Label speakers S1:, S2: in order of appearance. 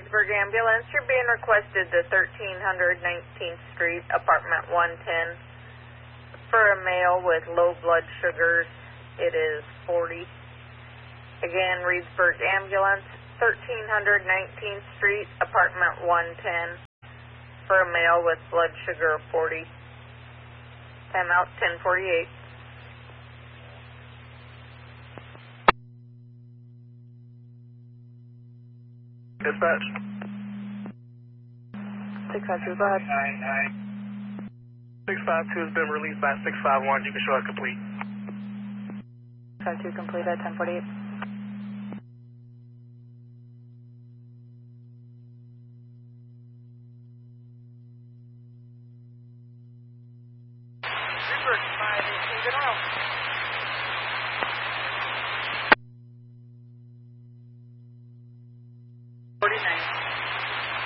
S1: Reedsburg Ambulance. You're being requested to 1300 19th Street, apartment 110. For a male with low blood sugars, it is 40. Again, Reedsburg Ambulance, 1300 19th Street, apartment 110. For a male with blood sugar of 40. Time out 1048.
S2: Dispatch.
S1: 652, go ahead.
S2: 652 has been released by 651. You can show it complete.
S1: 652 complete at 1048.
S3: Reedsburg, 518, good oil.